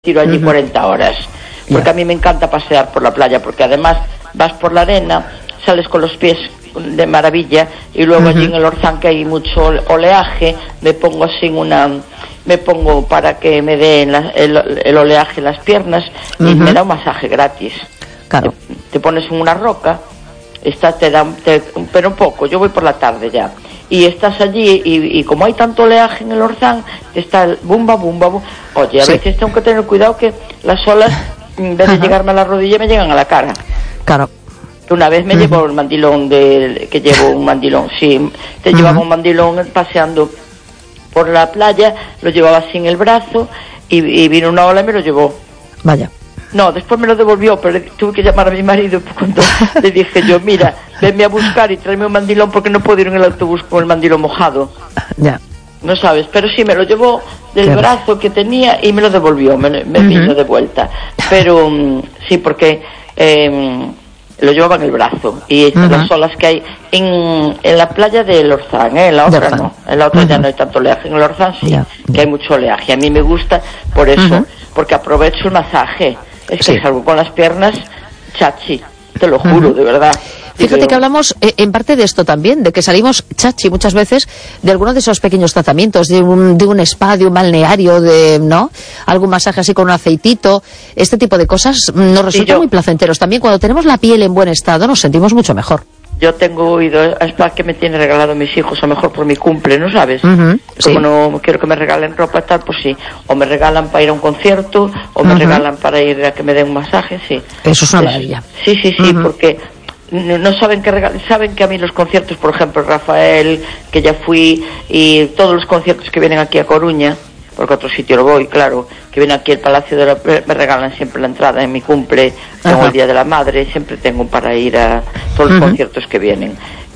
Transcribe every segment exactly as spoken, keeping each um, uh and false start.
tiro allí uh-huh. cuarenta horas, porque yeah. a mí me encanta pasear por la playa, porque además vas por la arena, sales con los pies de maravilla, y luego uh-huh. allí en el Orzán, que hay mucho oleaje, me pongo así una, me pongo para que me dé la, el, el oleaje en las piernas, uh-huh. y me da un masaje gratis. Claro. Te, te pones en una roca, está, te dan, te, pero un poco, yo voy por la tarde ya, y estás allí, y, y como hay tanto oleaje en el Orzán, está el bumba, bumba, bumba. Oye, a sí. veces tengo que tener cuidado que las olas, en vez de Ajá. llegarme a la rodilla, me llegan a la cara. Claro. Que una vez me uh-huh. llevo el mandilón, de, que llevo un mandilón, sí, te uh-huh. llevaba un mandilón paseando por la playa, lo llevaba así en el brazo, y, y vino una ola y me lo llevó. Vaya. No, después me lo devolvió, pero tuve que llamar a mi marido cuando le dije yo, mira, venme a buscar y tráeme un mandilón porque no puedo ir en el autobús con el mandilón mojado. Ya. No sabes, pero sí me lo llevó del Qué brazo que tenía y me lo devolvió, me, me uh-huh. vino de vuelta. Pero um, sí, porque eh, lo llevaba en el brazo. Y uh-huh. las olas que hay en, en la playa del Orzán, ¿eh? En la otra no, en la otra uh-huh. ya no hay tanto oleaje, en el Orzán sí, yeah. que hay mucho oleaje. A mí me gusta por eso, uh-huh. porque aprovecho el masaje. Es que sí. salgo con las piernas chachi, te lo juro, uh-huh. de verdad. Fíjate que hablamos eh, en parte de esto también, de que salimos chachi muchas veces de algunos de esos pequeños tratamientos, de un, de un spa, de un balneario, de no algún masaje así con un aceitito, este tipo de cosas nos resultan muy placenteros. También cuando tenemos la piel en buen estado nos sentimos mucho mejor. Yo tengo oído a spa que me tiene regalado mis hijos, a lo mejor por mi cumple, ¿no sabes? Uh-huh, Como sí. no quiero que me regalen ropa y tal, pues sí. O me regalan para ir a un concierto, o me uh-huh. regalan para ir a que me den un masaje, sí. Eso es una maravilla. Sí, sí, sí, uh-huh. porque no, no saben que regalan, saben que a mí los conciertos, por ejemplo, Rafael, que ya fui, y todos los conciertos que vienen aquí a Coruña, porque a otro sitio lo voy, claro, que viene aquí al Palacio de la... me regalan siempre la entrada en mi cumple, tengo Ajá. el Día de la Madre, siempre tengo para ir a todos los uh-huh. conciertos que vienen.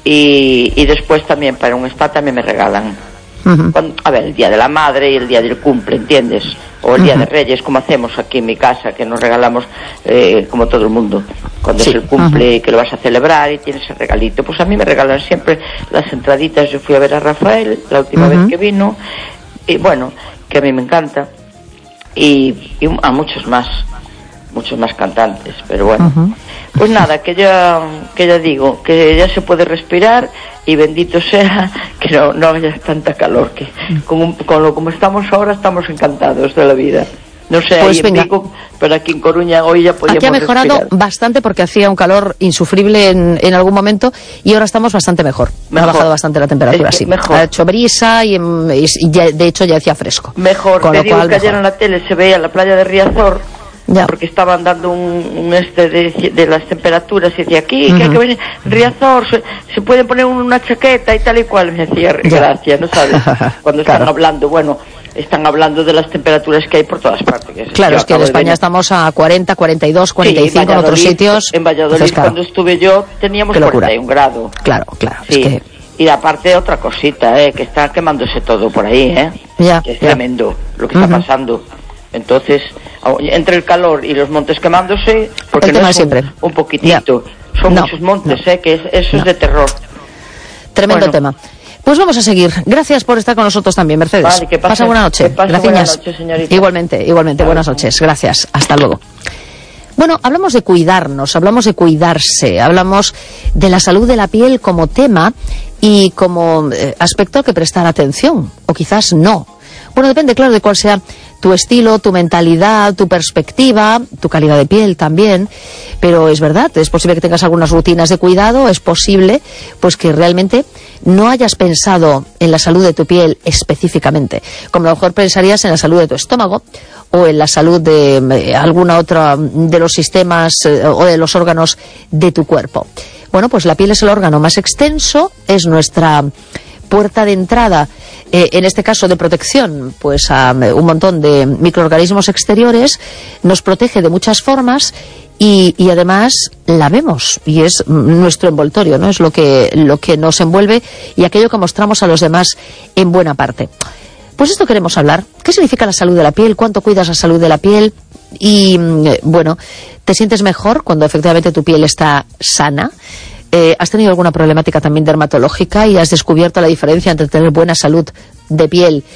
Y, y después también para un spa también me regalan. Uh-huh. Cuando, a ver, el Día de la Madre y el Día del Cumple, ¿entiendes? O el Día uh-huh. de Reyes, como hacemos aquí en mi casa, que nos regalamos eh, como todo el mundo. Cuando sí. es el cumple, uh-huh. que lo vas a celebrar y tienes el regalito. Pues a mí me regalan siempre las entraditas. Yo fui a ver a Rafael la última uh-huh. vez que vino, y bueno, que a mí me encanta, y, y a muchos más, muchos más cantantes, pero bueno, uh-huh. pues nada, que ya, que ya digo, que ya se puede respirar, y bendito sea que no, no haya tanta calor, que con, con lo como estamos ahora estamos encantados de la vida. No sé, pues ahí venga. en Vigo, pero aquí en Coruña hoy ya podíamos Aquí ha mejorado respirar. Bastante, porque hacía un calor insufrible en, en algún momento, y ahora estamos bastante mejor. mejor. Ha bajado bastante la temperatura, es que sí. Mejor. Ha hecho brisa y, y, y ya, de hecho ya hacía fresco. Mejor, Con te lo digo cual, que ayer mejor. en la tele se veía la playa de Riazor, ya. porque estaban dando un, un este de, de las temperaturas, y decía aquí, uh-huh. que hay que venir, Riazor, se, se puede poner una chaqueta y tal y cual, me decía, gracias, ¿no sabes? Cuando están claro. hablando, bueno, están hablando de las temperaturas que hay por todas partes. Que claro, es que en España estamos a cuarenta, cuarenta y dos, cuarenta y cinco, sí, en otros sitios. En Valladolid, entonces, claro, cuando estuve yo, teníamos cuarenta y un grados. Claro, claro. Sí. Es que... Y aparte otra cosita, eh, que está quemándose todo por ahí, eh. Ya, que es ya. tremendo lo que está uh-huh. pasando. Entonces, entre el calor y los montes quemándose, porque no es siempre. Un, un poquitito, ya. son no, muchos montes, no. eh, que es, eso no. es de terror. Tremendo bueno. tema. Pues vamos a seguir. Gracias por estar con nosotros también, Mercedes. Vale, que pase, pasa buena noche. Gracias. Buenas noches, señorita. Igualmente, igualmente. Buenas noches. Gracias. Hasta luego. Bueno, hablamos de cuidarnos, hablamos de cuidarse, hablamos de la salud de la piel como tema y como eh, aspecto al que prestar atención, o quizás no. Bueno, depende, claro, de cuál sea tu estilo, tu mentalidad, tu perspectiva, tu calidad de piel también, pero es verdad, es posible que tengas algunas rutinas de cuidado, es posible pues que realmente no hayas pensado en la salud de tu piel específicamente, como a lo mejor pensarías en la salud de tu estómago o en la salud de eh, alguna otra de los sistemas eh, o de los órganos de tu cuerpo. Bueno, pues la piel es el órgano más extenso, es nuestra puerta de entrada, eh, en este caso de protección, pues a un montón de microorganismos exteriores, nos protege de muchas formas y, y además la vemos, y es nuestro envoltorio, ¿no? Es lo que, lo que nos envuelve y aquello que mostramos a los demás en buena parte. Pues esto queremos hablar. ¿Qué significa la salud de la piel? ¿Cuánto cuidas la salud de la piel? Y, bueno, ¿te sientes mejor cuando efectivamente tu piel está sana? Eh, ¿Has tenido alguna problemática también dermatológica y has descubierto la diferencia entre tener buena salud de piel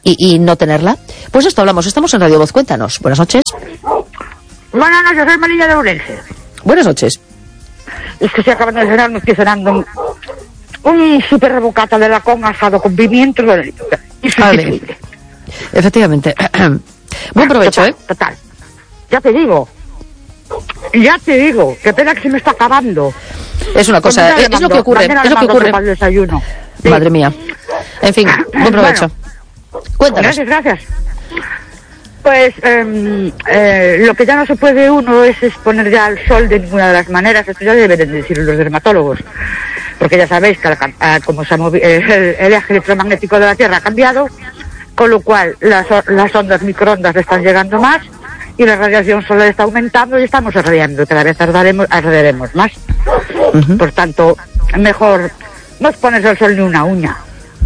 y, y no tenerla. Pues esto hablamos, estamos en Radio Voz, cuéntanos. Buenas noches. Buenas noches, soy María de Ourense. Buenas noches. Es que se acaban de cenar, me estoy cenando un, un super bocata de lacón asado con pimiento insustituible. Efectivamente. Buen provecho, total, ¿eh? Total. Ya te digo. Ya te digo. Qué pena que se me está acabando. Es una cosa, Pues es, es lo que ocurre, es lo que ocurre. Para el desayuno. Sí. Madre mía. En fin, buen provecho. Bueno, Cuéntanos. Gracias, gracias. Pues eh, eh, lo que ya no se puede uno es exponer ya al sol de ninguna de las maneras. Esto ya deben de decir los dermatólogos, porque ya sabéis que la, como se ha movido, el, el eje electromagnético de la Tierra ha cambiado, con lo cual las, las ondas microondas están llegando más y la radiación solar está aumentando y estamos ardiendo, cada vez ardaremos, arderemos más. Uh-huh. Por tanto, mejor no exponerse al sol ni una uña.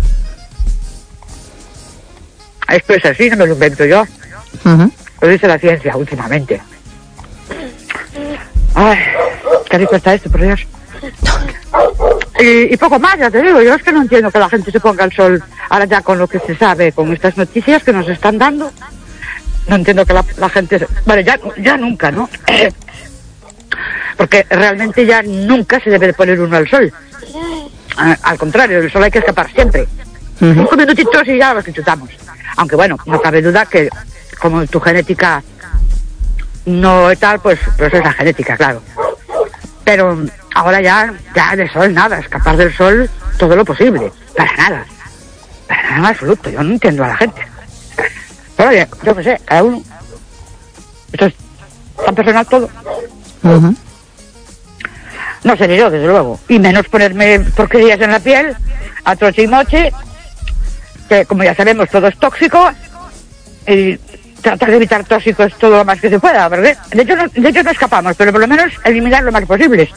Esto es así, no me lo invento yo. Uh-huh. Lo dice la ciencia últimamente. Ay, qué rico está esto, por Dios. Y, y poco más, ya te digo, yo es que no entiendo que la gente se ponga al sol ahora ya con lo que se sabe, con estas noticias que nos están dando. No entiendo que la, la gente... Bueno, ya, ya nunca, ¿no? Porque realmente ya nunca se debe de poner uno al sol. Uh, al contrario, el sol hay que escapar siempre. Uh-huh. Cinco minutitos y ya los que chutamos. Aunque bueno, no cabe duda que como tu genética no es tal, pues, pues es la genética, claro. Pero ahora ya, ya de sol nada, escapar del sol todo lo posible. Para nada. Para nada en absoluto. Yo no entiendo a la gente. Pero oye, yo qué sé, cada uno. Esto es tan personal todo. Uh-huh. No sé ni yo, desde luego. Y menos ponerme porquerías en la piel, a troche y moche, que como ya sabemos todo es tóxico, y tratar de evitar tóxicos todo lo más que se pueda, ¿verdad? De hecho, no, de hecho no escapamos, pero por lo menos eliminar lo más posible.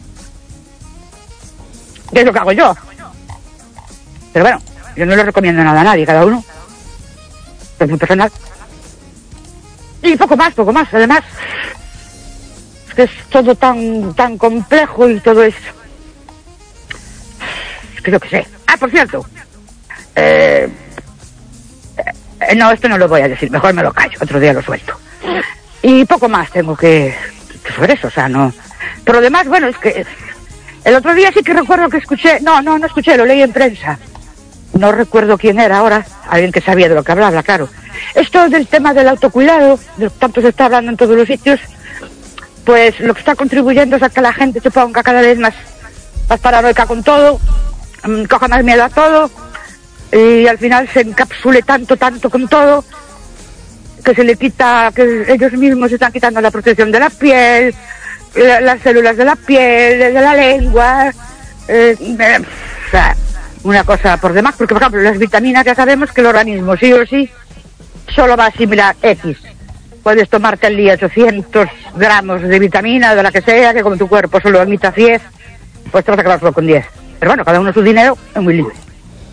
Que es lo que hago yo. Pero bueno, yo no le recomiendo nada a nadie, cada uno. Es muy personal. Y poco más, poco más. Además, es que es todo tan tan complejo y todo es... Es que yo qué sé. Ah, por cierto. Eh... Eh, no, esto no lo voy a decir, mejor me lo callo, otro día lo suelto. Y poco más tengo que, que sobre eso, o sea, no... Pero lo demás, bueno, es que el otro día sí que recuerdo que escuché, no, no, no escuché, lo leí en prensa. No recuerdo quién era ahora, alguien que sabía de lo que hablaba, claro. Esto del tema del autocuidado, de lo que tanto se está hablando en todos los sitios, pues lo que está contribuyendo es a que la gente se ponga cada vez más, más paranoica con todo, um, coja más miedo a todo, y al final se encapsule tanto, tanto con todo, que se le quita, que ellos mismos se están quitando la protección de la piel, la, las células de la piel, de la lengua, eh, eh, o sea, una cosa por demás, porque por ejemplo las vitaminas ya sabemos que el organismo sí o sí solo va a asimilar X. Puedes tomarte al día ochocientos gramos de vitamina, de la que sea, que como tu cuerpo solo admita diez, pues te vas a acabar solo con diez. Pero bueno, cada uno su dinero, es muy libre.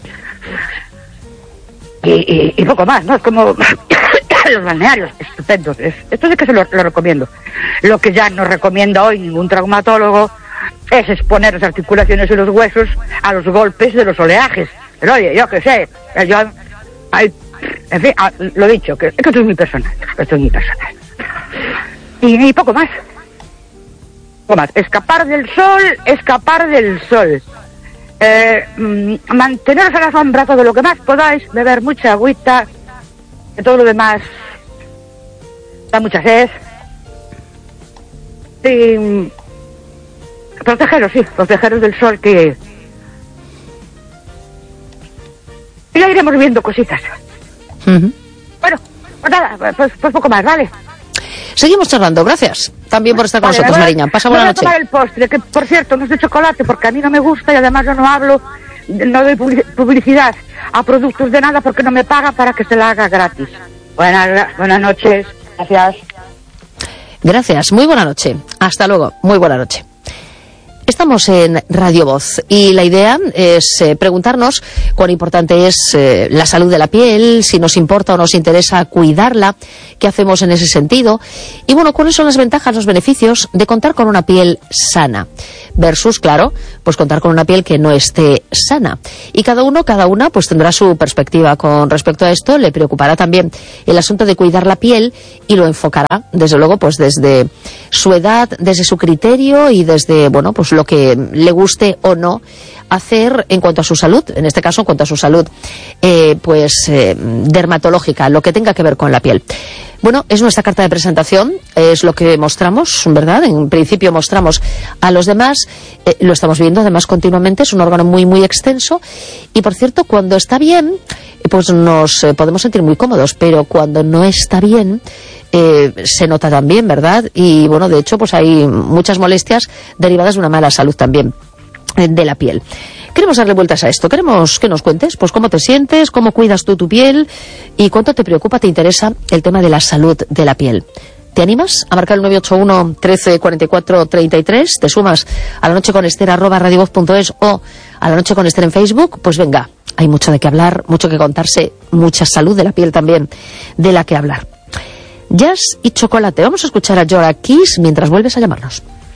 Y, y, y poco más, ¿no? Es como los balnearios, estupendos. Es, esto sí que se lo, lo recomiendo. Lo que ya no recomienda hoy ningún traumatólogo es exponer las articulaciones y los huesos a los golpes de los oleajes. Pero oye, yo qué sé, yo... Hay, en fin, lo dicho, que, que esto es muy personal. Esto es muy personal. Y, y poco más. Poco más. Escapar del sol, escapar del sol. Eh, mmm, manteneros a la sombra todo lo que más podáis, beber mucha agüita, que todo lo demás da mucha sed. Y mmm, protegeros, sí, protegeros del sol, que y ya iremos viendo cositas. Uh-huh. Bueno, pues nada, pues, pues poco más, ¿vale? Seguimos charlando, gracias también por estar con vale, nosotros, Mariña. Pasa buena noche. Voy a tomar el postre, que por cierto no es de chocolate, porque a mí no me gusta y además yo no hablo, no doy publicidad a productos de nada porque no me paga para que se la haga gratis. Buenas, buenas noches, gracias. Gracias, muy buena noche. Hasta luego, muy buena noche. Estamos en Radio Voz y la idea es eh, preguntarnos cuán importante es eh, la salud de la piel, si nos importa o nos interesa cuidarla, qué hacemos en ese sentido y, bueno, cuáles son las ventajas, los beneficios de contar con una piel sana versus, claro, pues contar con una piel que no esté sana. Y cada uno, cada una, pues tendrá su perspectiva con respecto a esto. Le preocupará también el asunto de cuidar la piel y lo enfocará, desde luego, pues desde su edad, desde su criterio y desde, bueno, pues lo que le guste o no hacer en cuanto a su salud, en este caso en cuanto a su salud eh, pues eh, dermatológica, lo que tenga que ver con la piel. Bueno, es nuestra carta de presentación, es lo que mostramos, ¿verdad? En principio mostramos a los demás, eh, lo estamos viendo además continuamente, es un órgano muy muy extenso y, por cierto, cuando está bien pues nos eh, podemos sentir muy cómodos, pero cuando no está bien Eh, se nota también, ¿verdad? Y bueno, de hecho, pues hay muchas molestias derivadas de una mala salud también eh, de la piel. Queremos darle vueltas a esto, queremos que nos cuentes pues cómo te sientes, cómo cuidas tú tu piel y cuánto te preocupa, te interesa el tema de la salud de la piel. ¿Te animas a marcar el nueve ocho uno, trece, cuarenta y cuatro, treinta y tres? ¿Te sumas a La Noche con Ester arroba radiovoz punto es o a La Noche con Ester en Facebook? Pues venga, hay mucho de qué hablar, mucho que contarse, mucha salud de la piel también de la que hablar. Jazz y chocolate. Vamos a escuchar a Jorah Kiss mientras vuelves a llamarnos.